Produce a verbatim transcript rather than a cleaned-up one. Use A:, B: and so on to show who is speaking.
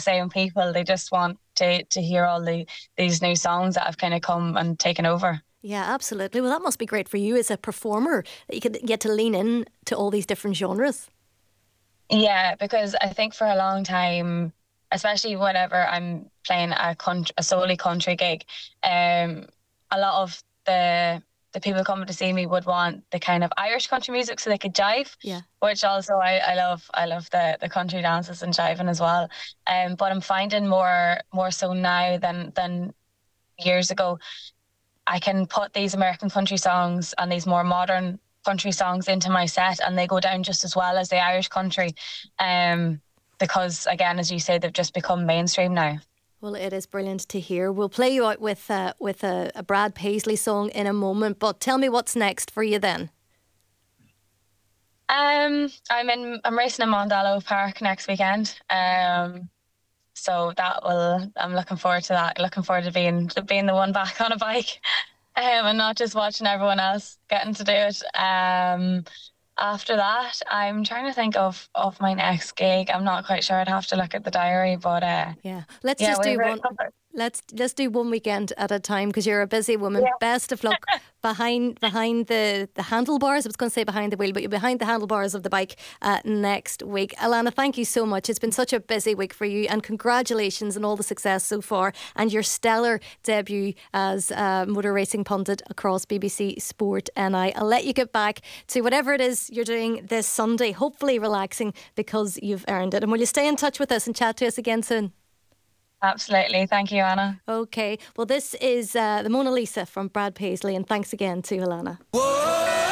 A: same people. They just want to to hear all the these new songs that have kind of come and taken over.
B: Yeah, absolutely. Well, that must be great for you as a performer, that you could get to lean in to all these different genres.
A: Yeah, because I think for a long time, especially whenever I'm playing a country, a solely country gig, um, a lot of the the people coming to see me would want the kind of Irish country music so they could jive.
B: Yeah.
A: Which also I, I love. I love the, the country dances and jiving as well. Um, but I'm finding more more so now than than years ago. I can put these American country songs and these more modern country songs into my set, and they go down just as well as the Irish country. Um, because again, as you say, they've just become mainstream now.
B: Well, it is brilliant to hear. We'll play you out with uh, with a, a Brad Paisley song in a moment, but tell me what's next for you then.
A: Um, I'm in. I'm racing in Mondello Park next weekend. Um, so that will. I'm looking forward to that. Looking forward to being to being the one back on a bike, um, and not just watching everyone else getting to do it. Um, after that, I'm trying to think of of my next gig. I'm not quite sure. I'd have to look at the diary, but uh,
B: Yeah, let's
A: yeah,
B: just do
A: we're
B: one. Let's let's do one weekend at a time because you're a busy woman.
A: Yeah.
B: Best of luck behind behind the, the handlebars. I was going to say behind the wheel, but you're behind the handlebars of the bike uh, next week. Alana, thank you so much. It's been such a busy week for you, and congratulations on all the success so far and your stellar debut as a motor racing pundit across B B C Sport N I. I'll let you get back to whatever it is you're doing this Sunday. Hopefully relaxing because you've earned it. And will you stay in touch with us and chat to us again soon?
A: Absolutely. Thank you, Anna.
B: Okay. Well, this is uh, the Mona Lisa from Brad Paisley, and thanks again to Alana.
C: Whoa!